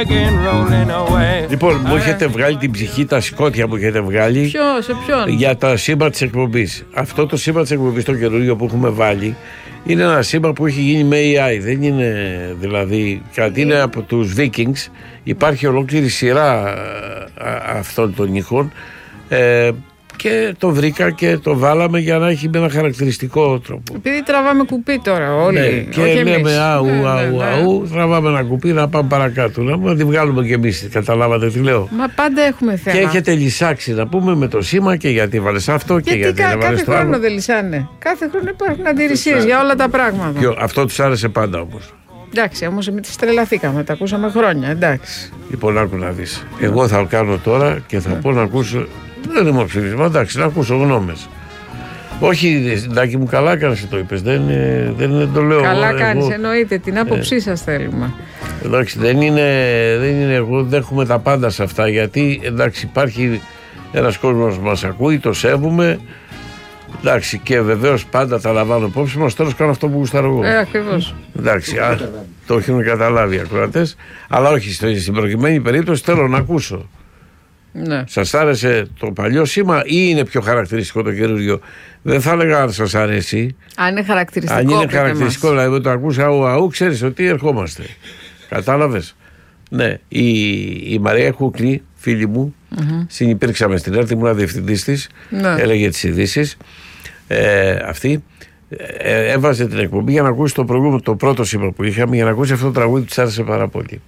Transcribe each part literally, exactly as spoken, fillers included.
Λοιπόν, μου έχετε βγάλει την ψυχή, τα σκότια μου έχετε βγάλει. Ποιο, σε ποιον? Για το σήμα της εκπομπής. Αυτό το σήμα της εκπομπής, το καινούργιο που έχουμε βάλει, είναι ένα σήμα που έχει γίνει με έι άι. Δεν είναι δηλαδή, κάτι είναι από τους Vikings. Υπάρχει ολόκληρη σειρά αυτών των ήχων. Ε, και το βρήκα και το βάλαμε για να έχει με ένα χαρακτηριστικό τρόπο. Επειδή τραβάμε κουπί τώρα όλοι. Ναι, και όχι λέμε εμείς. αου, ναι, αου, ναι, αου, τραβάμε ένα κουπί να πάμε παρακάτω. Να τη βγάλουμε κι εμείς, καταλάβατε τι λέω. Μα πάντα έχουμε θέμα. Και έχετε λυσάξει να πούμε με το σήμα και γιατί βάλες αυτό και γιατί γιατί κα, δεν βάλες κάθε το άλλο. χρόνο δεν λυσάνε. Κάθε χρόνο υπάρχουν αντιρρησίες για όλα τα πράγματα. Ποιο, αυτό τους άρεσε πάντα όμως. Εντάξει, όμως εμείς τρελαθήκαμε, τα ακούσαμε χρόνια, εντάξει. Λοιπόν, άκου να δεις. Εγώ θα κάνω τώρα και θα πω να ακούσω. Δεν είναι ψηφίσμα, εντάξει, να ακούσω γνώμες. Όχι, Ντάκη μου, καλά κάνεις, το είπες. Δεν, δεν το λέω. Καλά εγώ, κάνεις, εγώ, εννοείται. Την άποψή ε, σας θέλουμε. Εντάξει, δεν είναι, δεν είναι. Εγώ δέχομαι τα πάντα σε αυτά. Γιατί εντάξει, υπάρχει ένας κόσμος που μας ακούει, το σέβομαι. Εντάξει, και βεβαίως πάντα τα λαμβάνω υπόψη μας. Τέλος κάνω αυτό που γουστάρω εγώ. Ε, ακριβώς. Εντάξει, α, το έχουν καταλάβει οι ακροατές. Αλλά όχι, στην προκειμένη περίπτωση θέλω να ακούσω. Ναι. Σας άρεσε το παλιό σήμα ή είναι πιο χαρακτηριστικό το καινούριο? Δεν θα έλεγα αν σας αρέσει. Αν είναι χαρακτηριστικό. Αν είναι χαρακτηριστικό, μας. Δηλαδή το ακούς αου αου, ξέρεις ότι ερχόμαστε. Κατάλαβες? Ναι, η, η Μαρία Κούκλη, φίλη μου, mm-hmm. συνυπήρξαμε στην ΕΡΤ, ήμουν διευθυντής της, ναι. Έλεγε τις ειδήσεις. Ε, αυτή ε, έβαζε την εκπομπή για να ακούσει το προηγούμενο, το πρώτο σήμα που είχαμε, για να ακούσει αυτό το τραγούδι που της άρεσε πάρα πολύ.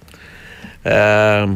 Ε,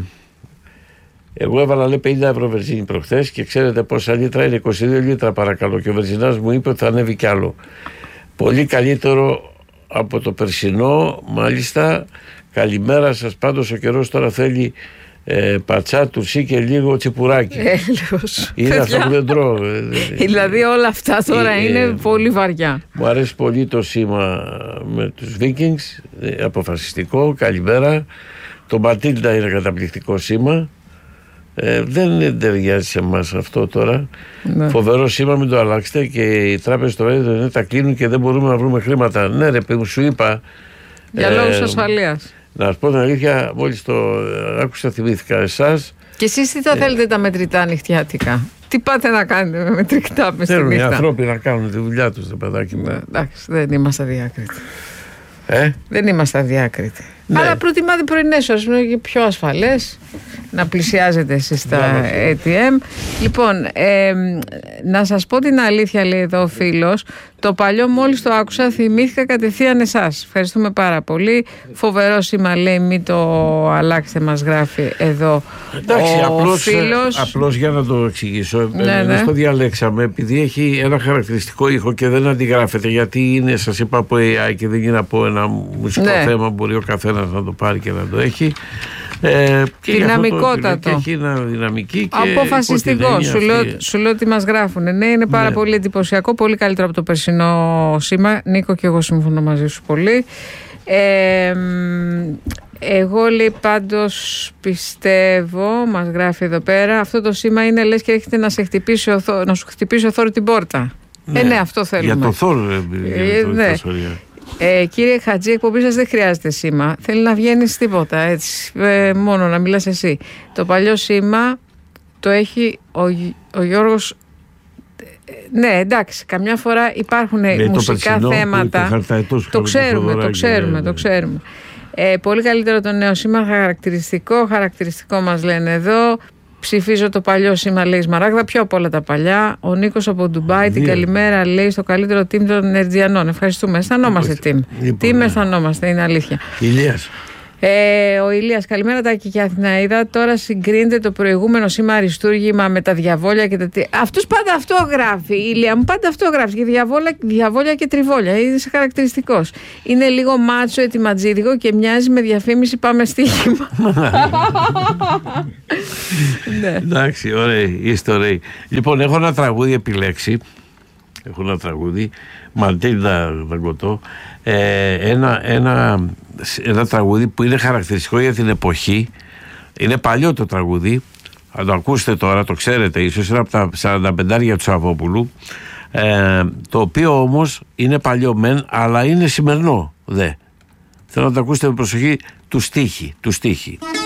Εγώ έβαλα λέει πενήντα ευρώ βενζίνη προχθές και ξέρετε πόσα λίτρα είναι? είκοσι δύο λίτρα παρακαλώ. Και ο βενζινάς μου είπε ότι θα ανέβει κι άλλο. Πολύ καλύτερο από το περσινό, μάλιστα. Καλημέρα σας. Πάντως ο καιρός τώρα θέλει ε, πατσά, τουρσί και λίγο τσιπουράκι. Έλεος. Είναι αυτό που δεν τρώω. Δηλαδή όλα αυτά τώρα ε, είναι ε, πολύ βαριά. Μου αρέσει πολύ το σήμα με τους Vikings. Ε, αποφασιστικό. Καλημέρα. Το Ματίλντα είναι καταπληκτικό σήμα. Ε, δεν ταιριάζει σε εμάς αυτό τώρα. Ναι. Φοβερό σήμα, μην το αλλάξετε. Και οι τράπεζες τώρα δεν τα κλείνουν και δεν μπορούμε να βρούμε χρήματα. Ναι, ρε παιδί μου, σου είπα. Για ε, λόγους ασφαλείας. Να σας πω την αλήθεια, μόλις το άκουσα, θυμήθηκα εσάς. Και εσείς τι θα ε, θέλετε τα μετρητά νυχτιάτικα? Τι πάτε να κάνετε με μετρητά μες στη νύχτα? Θέλουν οι άνθρωποι να κάνουν τη δουλειά τους, το παιδάκι μου. Ναι, εντάξει, δεν είμαστε αδιάκριτοι. Ε? Δεν είμαστε αδιάκριτοι. Ναι. Αλλά προτιμάτε πρωινές ώρες, είναι πιο ασφαλές να πλησιάζετε εσείς στα έι τι εμ. Λοιπόν, ε, να σας πω την αλήθεια, λέει εδώ ο φίλος. Το παλιό μόλις το άκουσα θυμήθηκα κατευθείαν εσάς. Ευχαριστούμε πάρα πολύ. Φοβερό σήμα, λέει, μην το αλλάξετε, μας γράφει εδώ. Εντάξει, ο απλώς, φίλος. απλώς για να το εξηγήσω, ναι, εμείς ναι. το διαλέξαμε επειδή έχει ένα χαρακτηριστικό ήχο και δεν αντιγράφεται, γιατί είναι, σας είπα, από έι άι και δεν είναι από ένα μουσικό ναι. θέμα, μπορεί ο καθένας να το πάρει και να το έχει. Ε, και δυναμικότατο. Και έχει ένα δυναμική και αποφασιστικό. Σου λέω, σου λέω ότι μας γράφουν. Ναι, είναι πάρα ναι. πολύ εντυπωσιακό. Πολύ καλύτερο από το περσινό σήμα. Νίκο, και εγώ συμφωνώ μαζί σου πολύ. Ε, εγώ, λέει, πάντως πιστεύω, μας γράφει εδώ πέρα, αυτό το σήμα είναι λες και έρχεται να, σε χτυπήσει ο, να σου χτυπήσει ο Θόρ την πόρτα. Ναι. Ε, ναι, αυτό θέλουμε. Για το Θόρ, ε, ναι. Ε, κύριε Χατζή, η εκπομπή σας δεν χρειάζεται σήμα. Θέλει να βγαίνεις τίποτα, έτσι. Ε, μόνο να μιλάς εσύ. Το παλιό σήμα το έχει ο, ο Γιώργος. Ναι, εντάξει, καμιά φορά υπάρχουν ναι, μουσικά το θέματα. Το, το ξέρουμε, το ξέρουμε, ναι. το ξέρουμε. Ε, πολύ καλύτερο το νέο σήμα, χαρακτηριστικό. Χαρακτηριστικό μας λένε εδώ. Ψηφίζω το παλιό σήμα, λέει Σμαράγδα, πιο από όλα τα παλιά. Ο Νίκος από Ντουμπάι, την καλημέρα, λέει, στο καλύτερο team των Ερτζιανών. Ευχαριστούμε. Αισθανόμαστε team. Τι με αισθανόμαστε, είναι αλήθεια. Ηλίας. Ε, ο Ηλίας, καλημέρα Τάκη και Αθηναίδα. Τώρα συγκρίνεται το προηγούμενο σήμα αριστούργημα με τα διαβόλια και τα. Αυτός πάντα αυτό γράφει. Η Ηλία μου πάντα αυτό γράφει. Και διαβόλια, διαβόλια και τριβόλια. Είναι χαρακτηριστικός. Είναι λίγο μάτσο, ετοιματζίδικο και μοιάζει με διαφήμιση πάμε στοίχημα. Ναι. Εντάξει, ωραία, είστε ωραίοι. Λοιπόν, έχω ένα τραγούδι επιλέξει. Έχω ένα τραγούδι. Ματίλντα Δαγκωτό. Ε, ένα, ένα, ένα τραγούδι που είναι χαρακτηριστικό για την εποχή. Είναι παλιό το τραγούδι. Αν το ακούσετε τώρα, το ξέρετε, ίσως είναι από τα σαράντα πέντε του Σαββόπουλου. Ε, το οποίο όμως είναι παλιό μεν, αλλά είναι σημερινό δε. Θέλω να το ακούσετε με προσοχή του στίχη, του στίχη.